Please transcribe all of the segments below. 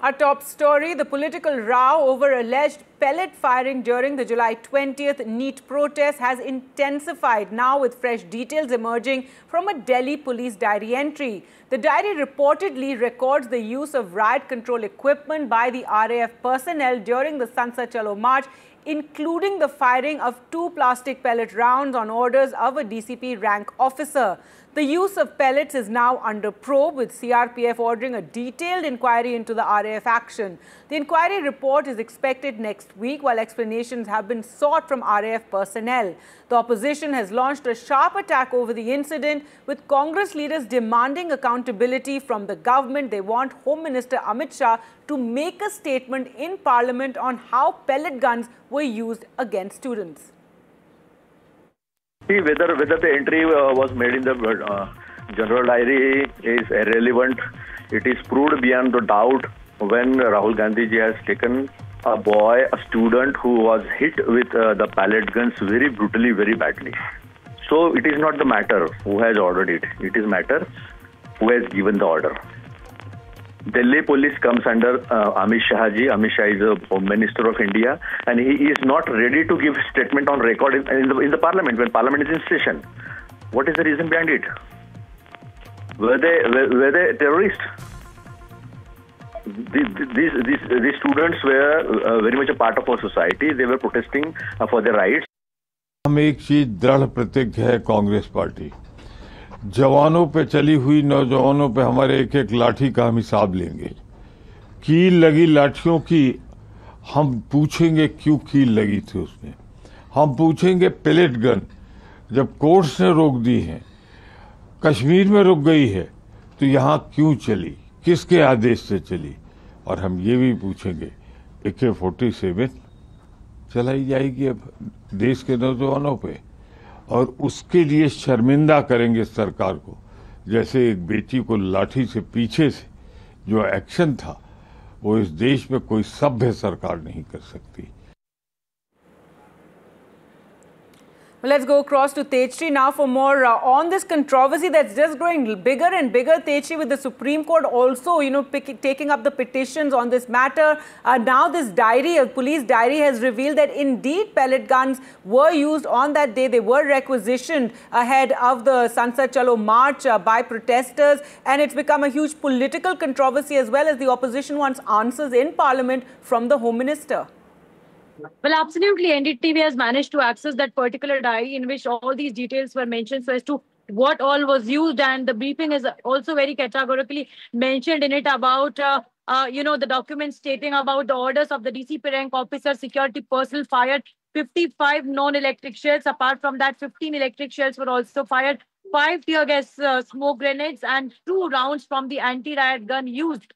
Our top story, the political row over alleged pellet firing during the July 20th NEET protest has intensified now with fresh details emerging from a Delhi police diary entry. The diary reportedly records the use of riot control equipment by the RAF personnel during the Sansad Chalo March, including the firing of 2 plastic pellet rounds on orders of a DCP rank officer. The use of pellets is now under probe, with CRPF ordering a detailed inquiry into the RAF action. The inquiry report is expected next week, while explanations have been sought from RAF personnel. The opposition has launched a sharp attack over the incident, with Congress leaders demanding accountability from the government. They want Home Minister Amit Shah to make a statement in Parliament on how pellet guns were used against students. See, whether the entry was made in the general diary is irrelevant. It is proved beyond a doubt when Rahul Gandhi ji has taken a boy, a student who was hit with the pellet guns very brutally, very badly. So it is not the matter who has ordered it. It is matter who has given the order. Delhi police comes under Amit Shah ji. Amit Shah is the Home Minister of India, and he is not ready to give statement on record in the Parliament when Parliament is in session. What is the reason behind it? Were they terrorists? These students were very much a part of our society. They were protesting for their rights. हम एक चीज दृढ़ प्रतिज्ञ है Congress party, जवानों पे चली हुई नौजवानों पे हमारे एक एक लाठी का हम हिसाब लेंगे। कील लगी लाठियों की हम पूछेंगे क्यों कील लगी थी उसमें। हम पूछेंगे पेलेट गन जब कोर्ट्स ने रोक दी है, कश्मीर में रुक गई है, तो यहाँ क्यों चली, किसके आदेश से चली। और हम ये भी पूछेंगे AK-47 चलाई जाएगी अब देश के नौजवानों पे, और उसके लिए शर्मिंदा करेंगे सरकार को। जैसे एक बेटी को लाठी से पीछे से जो एक्शन था, वो इस देश में कोई सभ्य सरकार नहीं कर सकती। Let's go across to Tejasri now for more on this controversy that's just growing bigger and bigger, Tejasri, with the Supreme Court also, taking up the petitions on this matter. Now this diary, a police diary, has revealed that indeed pellet guns were used on that day. They were requisitioned ahead of the Sansad Chalo March by protesters, and it's become a huge political controversy as well, as the opposition wants answers in Parliament from the Home Minister. Well, absolutely. NDTV has managed to access that particular diary in which all these details were mentioned so as to what all was used. And the briefing is also very categorically mentioned in it about, the documents stating about the orders of the DCP rank officer, security personnel fired 55 non-electric shells. Apart from that, 15 electric shells were also fired, 5 tear gas smoke grenades, and 2 rounds from the anti-riot gun used.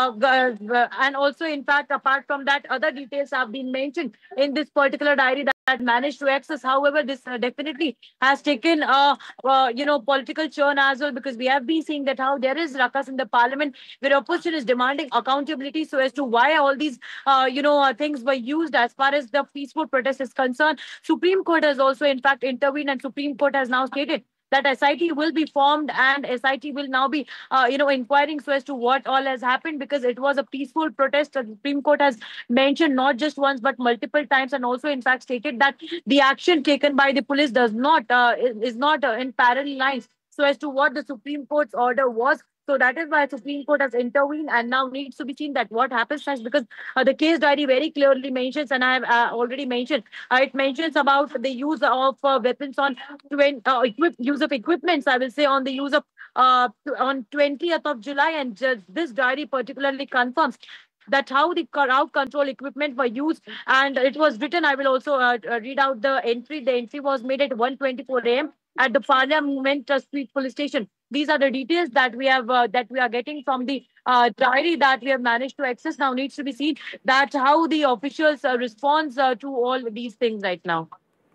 And also, in fact, apart from that, other details have been mentioned in this particular diary that managed to access. However, this definitely has taken political churn as well, because we have been seeing that how there is ruckus in the Parliament where opposition is demanding accountability so as to why all these things were used as far as the peaceful protest is concerned. Supreme Court has also in fact intervened, and Supreme Court has now stated that SIT will be formed, and SIT will now be, inquiring so as to what all has happened, because it was a peaceful protest. The Supreme Court has mentioned not just once but multiple times, and also in fact stated that the action taken by the police is not in parallel lines so as to what the Supreme Court's order was. So that is why Supreme Court has intervened, and now needs to be seen that what happens next, because the case diary very clearly mentions, and I have already mentioned, it mentions about the use of weapons on use of equipments, I will say, on the use of on 20th of July, and this diary particularly confirms that how the crowd control equipment were used. And it was written, I will also read out the entry. The entry was made at 1:24 a.m. at the Parliament Street Police Station. These are the details that we have that we are getting from the diary that we have managed to access. Now needs to be seen that how the officials responds to all these things right now.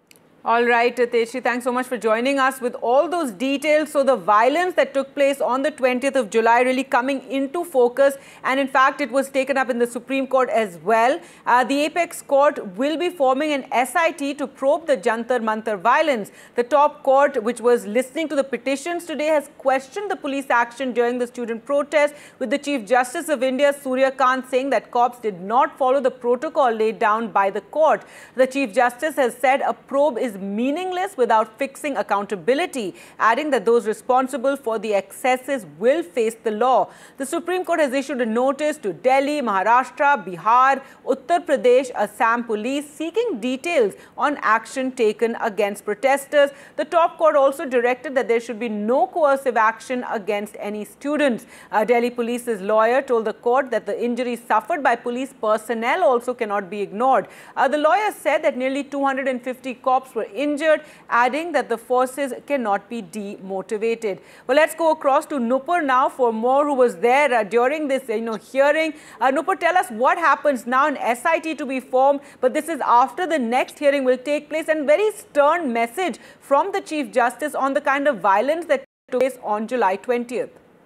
All right, Teshri, thanks so much for joining us with all those details. So the violence that took place on the 20th of July really coming into focus, and in fact it was taken up in the Supreme Court as well. The Apex Court will be forming an SIT to probe the Jantar Mantar violence. The top court, which was listening to the petitions today, has questioned the police action during the student protest, with the Chief Justice of India, Surya Kant, saying that cops did not follow the protocol laid down by the court. The Chief Justice has said a probe is meaningless without fixing accountability, adding that those responsible for the excesses will face the law. The Supreme Court has issued a notice to Delhi, Maharashtra, Bihar, Uttar Pradesh, Assam police seeking details on action taken against protesters. The top court also directed that there should be no coercive action against any students. Delhi police's lawyer told the court that the injuries suffered by police personnel also cannot be ignored. The lawyer said that nearly 250 cops were injured, adding that the forces cannot be demotivated. Well, let's go across to Nupur now for more, who was there during this hearing. Nupur, tell us what happens now. An SIT to be formed, but this is after the next hearing will take place, and very stern message from the Chief Justice on the kind of violence that took place on July 20th.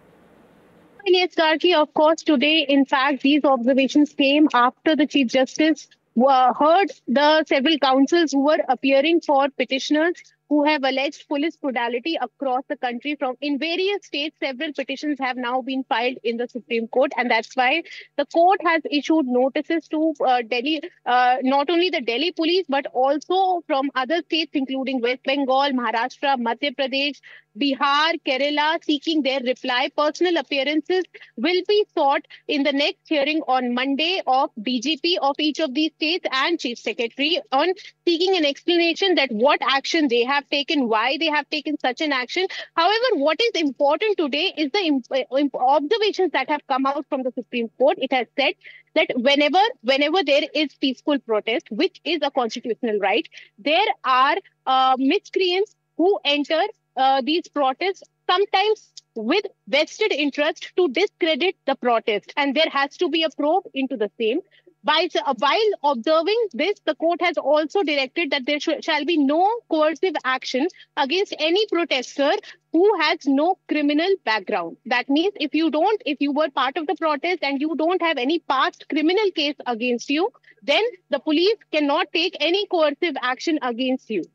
Yes, Gargi, of course, today, in fact, these observations came after the Chief Justice heard the several counsels who were appearing for petitioners who have alleged police brutality across the country. From in various states, several petitions have now been filed in the Supreme Court, and that's why the court has issued notices to Delhi, not only the Delhi police, but also from other states, including West Bengal, Maharashtra, Madhya Pradesh, Bihar, Kerala, seeking their reply. Personal appearances will be sought in the next hearing on Monday of DGP of each of these states and Chief Secretary on seeking an explanation that what action they have taken, why they have taken such an action. However, what is important today is the observations that have come out from the Supreme Court. It has said that whenever there is peaceful protest, which is a constitutional right, there are miscreants who enter these protests, sometimes with vested interest to discredit the protest, and there has to be a probe into the same. While observing this, the court has also directed that there shall be no coercive action against any protester who has no criminal background. That means if you were part of the protest and you don't have any past criminal case against you, then the police cannot take any coercive action against you.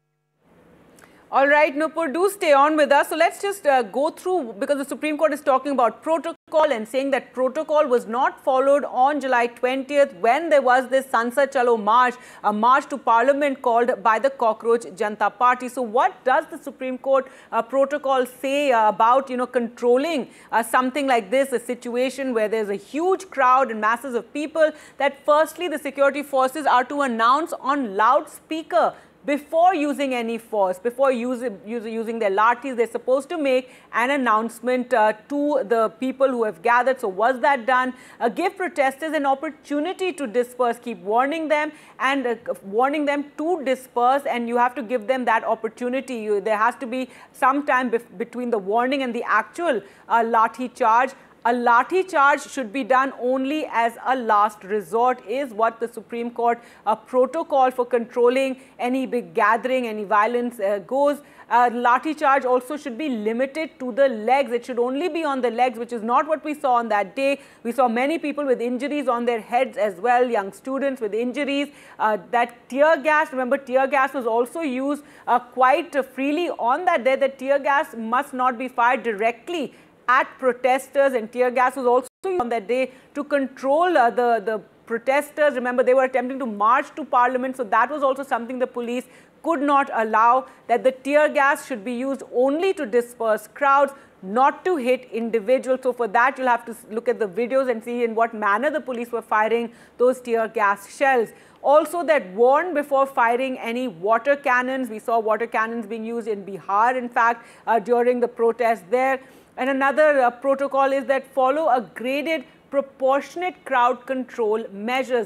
All right, Nupur, do stay on with us. So let's just go through, because the Supreme Court is talking about protocol and saying that protocol was not followed on July 20th when there was this Sansad Chalo march, a march to Parliament called by the Cockroach Janata Party. So what does the Supreme Court protocol say about, controlling something like this, a situation where there's a huge crowd and masses of people, that firstly the security forces are to announce on loudspeaker before using any force, before using their lathis, they're supposed to make an announcement to the people who have gathered. So was that done? Give protesters an opportunity to disperse, keep warning them and warning them to disperse, and you have to give them that opportunity. There has to be some time between the warning and the actual lathi charge. A lathi charge should be done only as a last resort, is what the Supreme Court protocol for controlling any big gathering, any violence goes. Lathi charge also should be limited to the legs. It should only be on the legs, which is not what we saw on that day. We saw many people with injuries on their heads as well, young students with injuries. That tear gas, remember, tear gas was also used quite freely on that day. That tear gas must not be fired directly at protesters, and tear gas was also used on that day to control the protesters. Remember, they were attempting to march to Parliament, so that was also something the police could not allow, that the tear gas should be used only to disperse crowds, not to hit individuals. So for that, you'll have to look at the videos and see in what manner the police were firing those tear gas shells. Also, that warned before firing any water cannons. We saw water cannons being used in Bihar, in fact, during the protest there. And another protocol is that follow a graded proportionate crowd control measures.